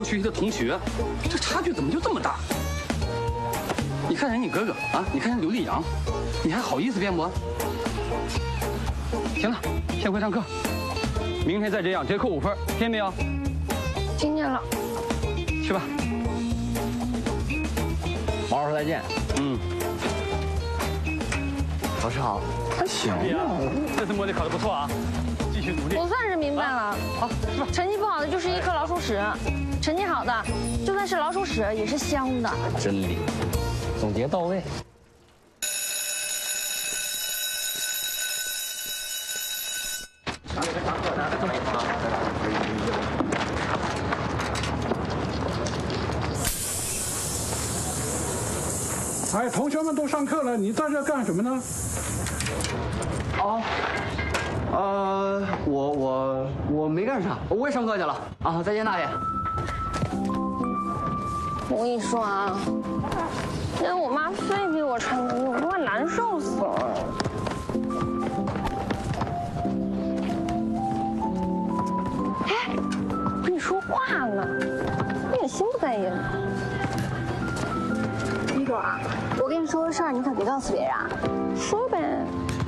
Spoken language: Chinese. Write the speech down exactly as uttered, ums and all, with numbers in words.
学习的同学，这差距怎么就这么大？你看人你哥哥啊，你看人刘立阳，你还好意思辩驳？行了，先回上课，明天再这样直接扣五分，听见没有？ 听见了。 去吧。 毛老师再见。 嗯。 老师好。 行呀，这次模拟考得不错啊，继续努力。 我算是明白了。 啊、好，是吧？ 成绩不好的就是一颗老鼠屎，成绩好的就算是老鼠屎也是香的。 真理，总结到位。 哎，同学们都上课了，你在这干什么呢？ 哦，呃，我我我没干啥，我也上课去了啊！再见，大爷。 我跟你说啊，今天我妈非逼我穿内衣，我都快难受死了。哎，我跟你说话呢，你也心不在焉。 一朵啊，我跟你说个事儿，你可别告诉别人啊。 说呗。